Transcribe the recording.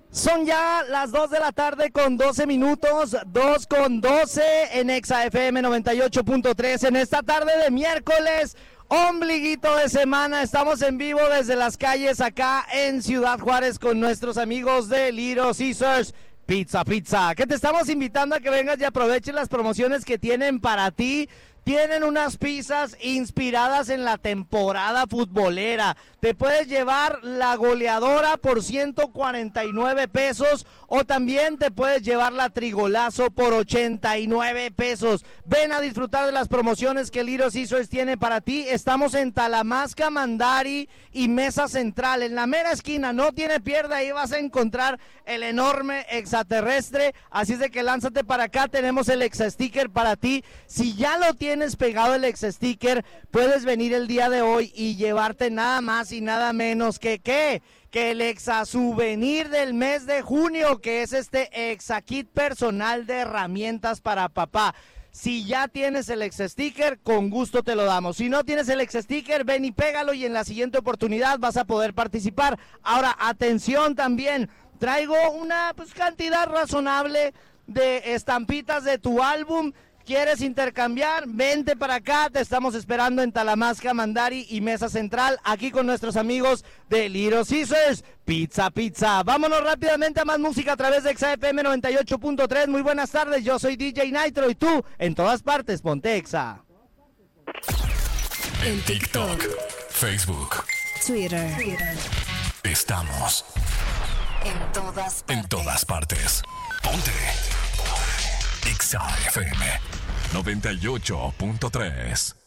Son ya las 2 de la tarde con 12 minutos, 2 con 12 en Exa FM 98.3 en esta tarde de miércoles, ombliguito de semana. Estamos en vivo desde las calles acá en Ciudad Juárez con nuestros amigos de Little Caesars Pizza, que te estamos invitando a que vengas y aproveches las promociones que tienen para ti. Tienen unas pizzas inspiradas en la temporada futbolera. Te puedes llevar la goleadora por 149 pesos o también te puedes llevar la trigolazo por 89 pesos. Ven a disfrutar de las promociones que Little Caesars tiene para ti. Estamos en Talamasca, Mandari y Mesa Central. En la mera esquina, no tiene pierde, ahí vas a encontrar el enorme extraterrestre. Así es de que lánzate para acá, tenemos el exa sticker para ti. Si ya lo tienes pegado el ex sticker, puedes venir el día de hoy y llevarte nada más y nada menos que el exa souvenir del mes de junio, que es este exa kit personal de herramientas para papá. Si ya tienes el ex sticker, con gusto te lo damos. Si no tienes el ex sticker, ven y pégalo y en la siguiente oportunidad vas a poder participar. Ahora, atención también, traigo una cantidad razonable de estampitas de tu álbum. ¿Quieres intercambiar? Vente para acá, te estamos esperando en Talamasca, Mandari y Mesa Central, aquí con nuestros amigos de Little Caesars Pizza. Vámonos rápidamente a más música a través de Exa FM 98.3. Muy buenas tardes, yo soy DJ Nitro y tú, en todas partes, ponte Exa. En TikTok, Facebook, Twitter. Estamos En todas partes. Ponte Exa FM 98.3.